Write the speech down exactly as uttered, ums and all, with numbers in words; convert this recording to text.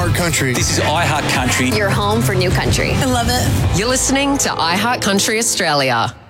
iHeart Country. This is iHeart Country. Your home for new country. I love it. You're listening to iHeart Country Australia.